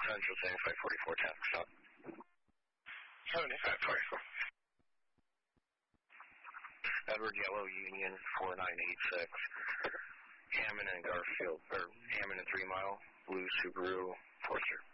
Central 7544, traffic stop. 7544. Edward Yellow Union 4986. Hammond and Garfield, or Hammond and 3 Mile, blue Subaru Forester.